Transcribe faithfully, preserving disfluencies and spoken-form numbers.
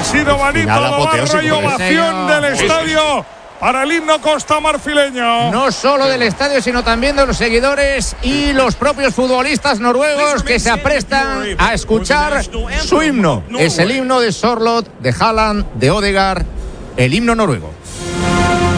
sido bonito, barro y ovación del estadio para el himno costamarfileño. No solo del estadio, sino también de los seguidores y los propios futbolistas noruegos que se aprestan a escuchar su himno. Es el himno de Sørloth, de Haaland, de Ødegaard, el himno noruego.